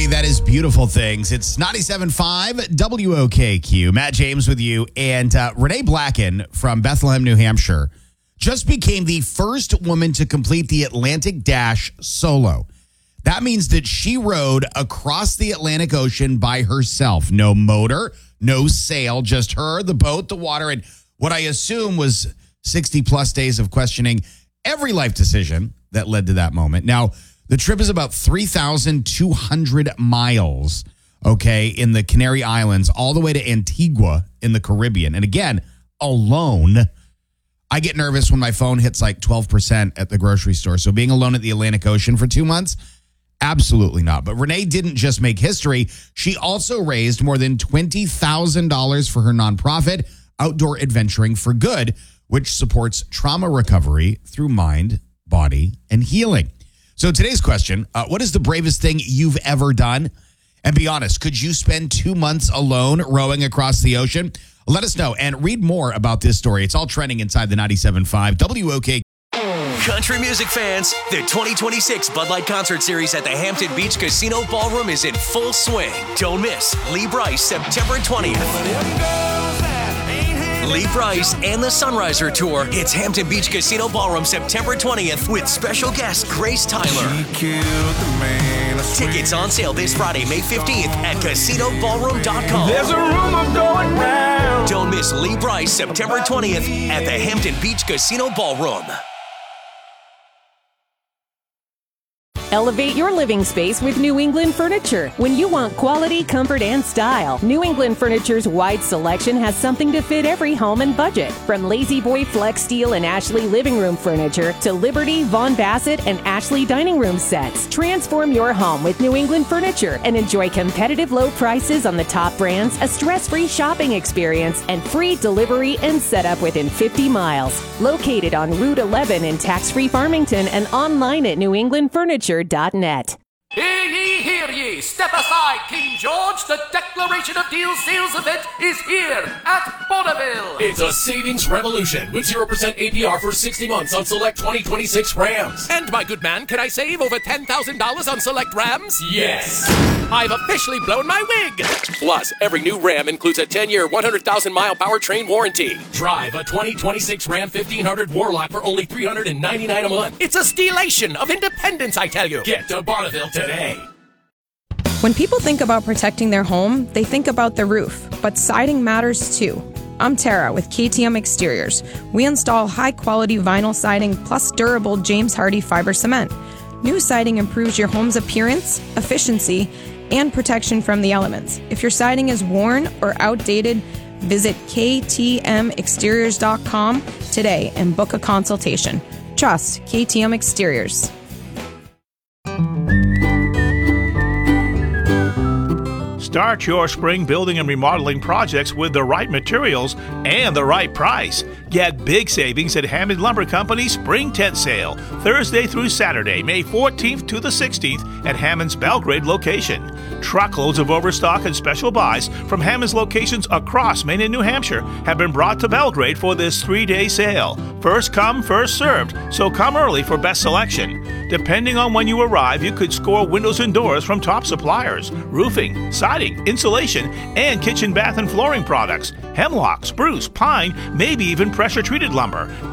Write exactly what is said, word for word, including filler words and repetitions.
that is Beautiful Things. It's ninety-seven point five W O K Q. Matt James with you. And uh, Renee Blacken from Bethlehem, New Hampshire, just became the first woman to complete the Atlantic Dash solo. That means that she rowed across the Atlantic Ocean by herself. No motor, no sail, just her, the boat, the water, and what I assume was sixty plus days of questioning every life decision that led to that moment. Now, the trip is about three thousand two hundred miles, okay, in the Canary Islands, all the way to Antigua in the Caribbean. And again, alone. I get nervous when my phone hits like twelve percent at the grocery store. So being alone at the Atlantic Ocean for two months, absolutely not. But Renee didn't just make history. She also raised more than twenty thousand dollars for her nonprofit, Outdoor Adventuring for Good, which supports trauma recovery through mind, body, and healing. So today's question, uh, what is the bravest thing you've ever done? And be honest, could you spend two months alone rowing across the ocean? Let us know and read more about this story. It's all trending inside the ninety-seven point five W O K. Country music fans, the twenty twenty-six Bud Light Concert Series at the Hampton Beach Casino Ballroom is in full swing. Don't miss Lee Brice, September twentieth. Lee Brice and the Sunriser Tour hits Hampton Beach Casino Ballroom September twentieth with special guest Grace Tyler. Tickets on sale this Friday, May fifteenth at casino ballroom dot com. There's a rumor going round. Don't miss Lee Brice September twentieth at the Hampton Beach Casino Ballroom. Elevate your living space with New England Furniture. When you want quality, comfort, and style, New England Furniture's wide selection has something to fit every home and budget. From Lazy Boy Flex Steel and Ashley living room furniture to Liberty, Von Bassett, and Ashley dining room sets. Transform your home with New England Furniture and enjoy competitive low prices on the top brands, a stress-free shopping experience, and free delivery and setup within fifty miles. Located on Route eleven in tax-free Farmington and online at new england furniture dot net. Hear ye, hear ye! Step aside, King George! The Declaration of Deal sales event is here at Bonneville! It's a savings revolution with zero percent A P R for sixty months on select twenty twenty-six Rams. And my good man, can I save over ten thousand dollars on select Rams? Yes! I've officially blown my wig! Plus, every new Ram includes a ten-year, one hundred thousand mile powertrain warranty. Drive a twenty twenty-six Ram fifteen hundred Warlock for only three hundred ninety-nine dollars a month. It's a steelation of independence, I tell you! Get to Bonneville today! When people think about protecting their home, they think about the roof, but siding matters too. I'm Tara with K T M Exteriors. We install high-quality vinyl siding plus durable James Hardie fiber cement. New siding improves your home's appearance, efficiency, and protection from the elements. If your siding is worn or outdated, visit K T M exteriors dot com today and book a consultation. Trust K T M Exteriors. Start your spring building and remodeling projects with the right materials and the right price. Get big savings at Hammond Lumber Company's Spring Tent Sale, Thursday through Saturday, May fourteenth to the sixteenth at Hammond's Belgrade location. Truckloads of overstock and special buys from Hammond's locations across Maine and New Hampshire have been brought to Belgrade for this three-day sale. First come, first served, so come early for best selection. Depending on when you arrive, you could score windows and doors from top suppliers, roofing, siding, insulation, and kitchen, bath, and flooring products, hemlock, spruce, pine, maybe even pressure-treated lumber.